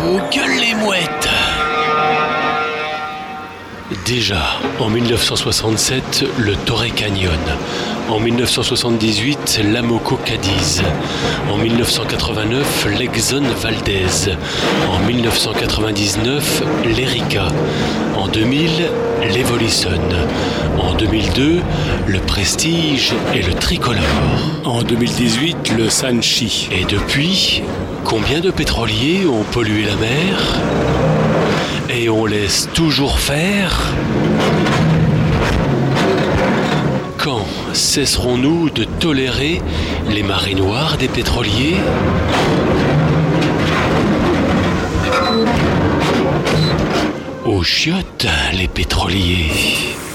Oh, gueule les mouettes! Déjà, en 1967, le Torrey Canyon. En 1978, l'Amoco Cadiz. En 1989, l'Exxon Valdez. En 1999, l'Erika. En 2000, l'Evolution. En 2002, le Prestige et le Tricolore. En 2018, le Sanchi. Et depuis, combien de pétroliers ont pollué la mer ? Et on laisse toujours faire ? Quand cesserons-nous de tolérer les marées noires des pétroliers ? Aux chiottes, les pétroliers.